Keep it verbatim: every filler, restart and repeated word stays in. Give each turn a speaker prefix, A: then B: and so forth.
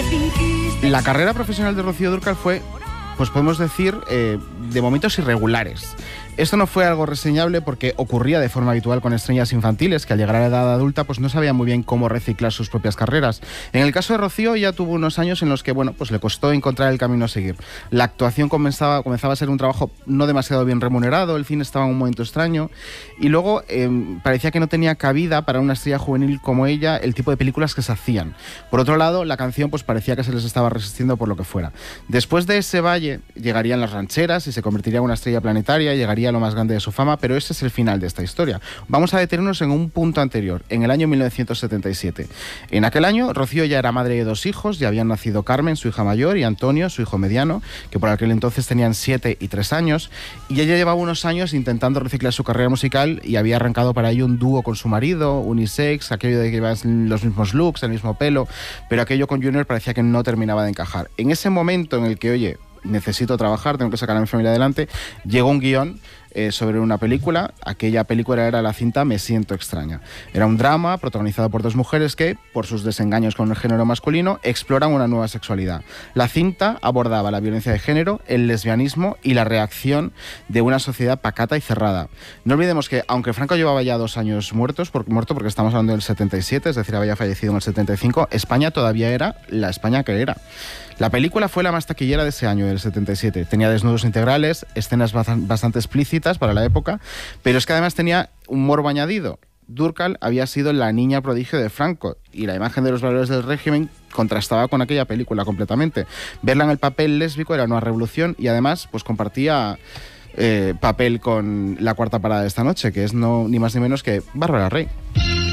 A: La carrera profesional de Rocío Dúrcal fue, pues podemos decir, eh, de momentos irregulares. Esto no fue algo reseñable porque ocurría de forma habitual con estrellas infantiles que al llegar a la edad adulta pues no sabían muy bien cómo reciclar sus propias carreras. En el caso de Rocío ya tuvo unos años en los que bueno, pues le costó encontrar el camino a seguir. La actuación comenzaba, comenzaba a ser un trabajo no demasiado bien remunerado, el cine estaba en un momento extraño y luego eh, parecía que no tenía cabida para una estrella juvenil como ella el tipo de películas que se hacían. Por otro lado, la canción pues parecía que se les estaba resistiendo por lo que fuera. Después de ese valle llegarían las rancheras y se convertiría en una estrella planetaria, llegaría lo más grande de su fama, pero ese es el final de esta historia. Vamos a detenernos en un punto anterior, en el año mil novecientos setenta y siete. En aquel año, Rocío ya era madre de dos hijos, ya habían nacido Carmen, su hija mayor, y Antonio, su hijo mediano, que por aquel entonces tenían siete y tres años, y ella llevaba unos años intentando reciclar su carrera musical y había arrancado para ello un dúo con su marido, unisex, aquello de que iban los mismos looks, el mismo pelo, pero aquello con Junior parecía que no terminaba de encajar. En ese momento en el que, oye, necesito trabajar, tengo que sacar a mi familia adelante, llegó un guión eh, sobre una película. Aquella película era la cinta Me siento extraña. Era un drama protagonizado por dos mujeres que, por sus desengaños con el género masculino, exploran una nueva sexualidad. La cinta abordaba la violencia de género, el lesbianismo y la reacción de una sociedad pacata y cerrada. No olvidemos que, aunque Franco llevaba ya dos años muertos, por, muerto porque estamos hablando del setenta y siete, es decir, había fallecido en el setenta y cinco, España todavía era la España que era. La película fue la más taquillera de ese año, del setenta y siete. Tenía desnudos integrales, escenas bastante explícitas para la época, pero es que además tenía un morbo añadido. Dúrcal había sido la niña prodigio de Franco y la imagen de los valores del régimen contrastaba con aquella película completamente. Verla en el papel lésbico era una revolución y además pues compartía eh, papel con la cuarta parada de esta noche, que es no, ni más ni menos que Bárbara Rey.